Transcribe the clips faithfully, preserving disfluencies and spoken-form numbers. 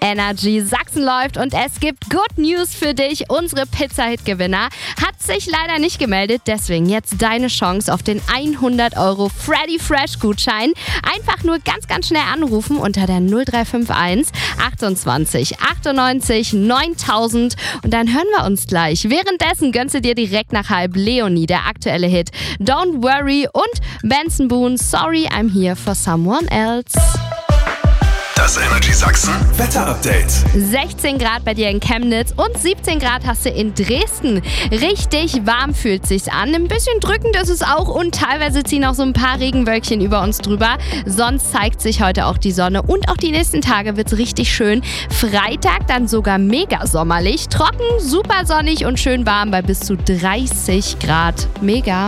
Energy Sachsen läuft und es gibt Good News für dich. Unsere Pizza-Hit-Gewinner hat sich leider nicht gemeldet, deswegen jetzt deine Chance auf den hundert Euro Freddy Fresh Gutschein. Einfach nur ganz, ganz schnell anrufen unter der null drei fünf eins achtundzwanzig achtundneunzig neuntausend und dann hören wir uns gleich. Währenddessen gönnst du dir direkt nach halb Leonie, der aktuelle Hit Don't Worry und Benson Boone Sorry I'm Here for Someone Else. Das Energy Sachsen Wetter-Update. sechzehn Grad bei dir in Chemnitz und siebzehn Grad hast du in Dresden. Richtig warm fühlt sich's an. Ein bisschen drückend ist es auch und teilweise ziehen auch so ein paar Regenwölkchen über uns drüber. Sonst zeigt sich heute auch die Sonne und auch die nächsten Tage wird's richtig schön. Freitag dann sogar mega sommerlich. Trocken, super sonnig und schön warm bei bis zu dreißig Grad. Mega.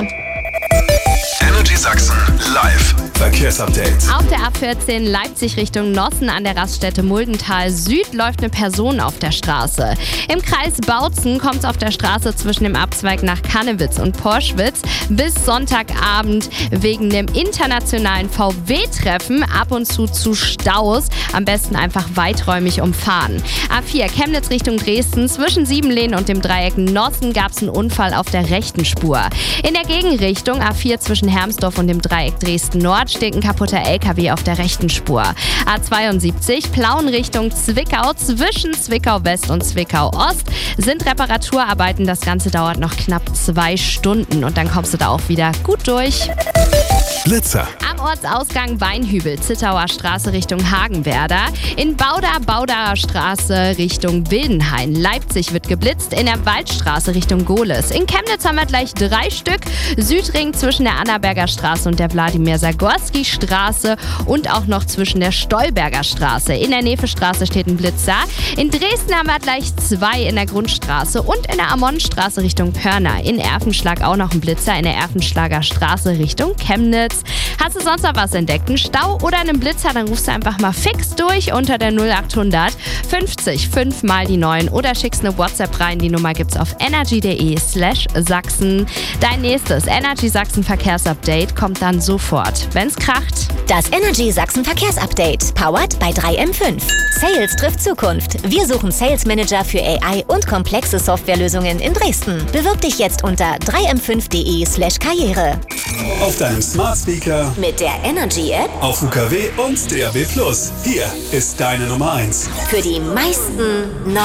Energy Sachsen live Verkehrsupdate. Auf der A vierzehn Leipzig Richtung Nossen an der Raststätte Muldental Süd läuft eine Person auf der Straße. Im Kreis Bautzen kommt es auf der Straße zwischen dem Abzweig nach Kannewitz und Porschwitz bis Sonntagabend wegen dem internationalen V W-Treffen ab und zu zu Staus. Am besten einfach weiträumig umfahren. A vier Chemnitz Richtung Dresden zwischen Siebenlehn und dem Dreieck Nossen gab es einen Unfall auf der rechten Spur. In der Gegenrichtung A vier zwischen Hermsdorf und dem Dreieck Dresden Nord steht ein kaputter L K W auf der rechten Spur. A zweiundsiebzig Plauen Richtung Zwickau zwischen Zwickau West und Zwickau Ost sind Reparaturarbeiten. Das Ganze dauert noch knapp zwei Stunden und dann kommst du da auch wieder gut durch. Blitzer. Am Ortsausgang Weinhübel, Zittauer Straße Richtung Hagenwerder. In Bauda, Baudaer Straße Richtung Wildenhain. Leipzig wird geblitzt. In der Waldstraße Richtung Gohlis. In Chemnitz haben wir gleich drei Stück. Südring zwischen der Annaberger Straße und der Wladimir-Sagorski-Straße und auch noch zwischen der Stolberger Straße. In der Nefestraße steht ein Blitzer. In Dresden haben wir gleich zwei in der Grundstraße und in der Amonstraße Richtung Pörna. In Erfenschlag auch noch ein Blitzer. In der Erfenschlager Straße Richtung Chemnitz. Hast du sonst noch was entdeckt? Einen Stau oder einen Blitzer? Dann rufst du einfach mal fix durch unter der null achthundert fünfzig fünf mal die neun oder schickst eine WhatsApp rein. Die Nummer gibt's auf energy.de slash Sachsen. Dein nächstes Energy Sachsen Verkehrsupdate kommt dann sofort, wenn's kracht. Das Energy Sachsen Verkehrsupdate, powered bei drei M fünf. Sales trifft Zukunft. Wir suchen Sales Manager für A I und komplexe Softwarelösungen in Dresden. Bewirb dich jetzt unter drei m fünf punkt de slash karriere. Auf deinem Smart Speaker, Mit der Energy App auf U K W und D A B plus. Hier ist deine Nummer eins. für die meisten